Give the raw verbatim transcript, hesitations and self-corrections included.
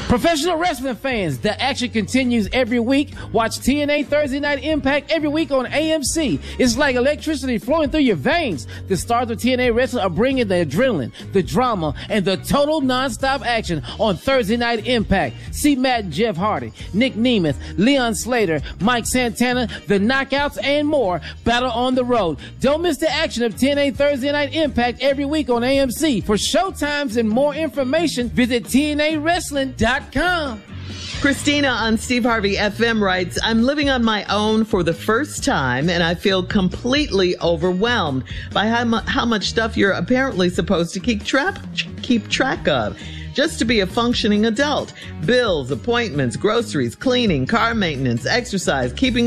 Professional wrestling fans, the action continues every week. Watch T N A Thursday Night Impact every week on A M C. It's like electricity flowing through your veins. The stars of T N A Wrestling are bringing the adrenaline, the drama, and the total non-stop action on Thursday Night Impact. See Matt and Jeff Hardy, Nick Nemeth, Leon Slater, Mike Santana, The Knockouts, and more battle on the road. Don't miss the action of T N A Thursday Night Impact every week on A M C. For showtimes and more information, visit T N A wrestling dot com. Christina on Steve Harvey F M writes, I'm living on my own for the first time, and I feel completely overwhelmed by how, mu- how much stuff you're apparently supposed to keep, tra- keep track of. Just to be a functioning adult. Bills, appointments, groceries, cleaning, car maintenance, exercise, keeping